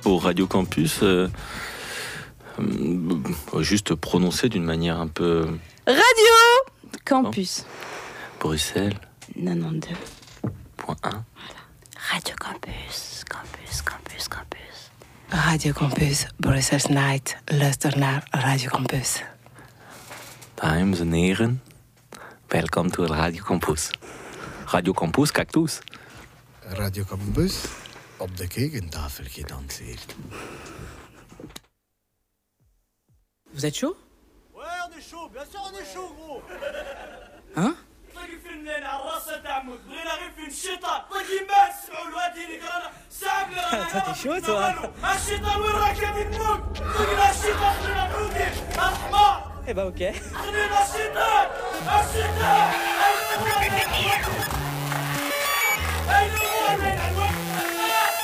pour Radio Campus, juste prononcer d'une manière un peu... Radio Campus. Bruxelles. 92.1. Voilà. Radio Campus, Campus, Campus, Campus. Radio Campus, Brussels Night, luister naar Radio Campus. Dames en heren, welkom to Radio Campus. Radio Campus, cactus. Radio Campus, op de kekentafel gedanseerd. Vous êtes chaud? Ouais, on est chaud, bien sûr on est chaud, gros. Hein? T'es chaud, toi? Eh ben ok.